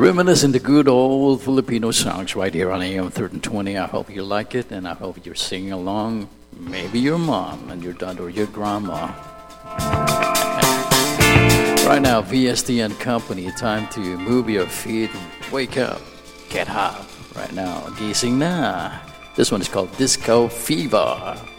Reminiscing the good old Filipino songs right here on AM 1320. I hope you like it, and I hope you're singing along. Maybe your mom and your dad or your grandma. Right now, VST and Company, time to move your feet, wake up, get up. Right now, gising na. This one is called Disco Fever.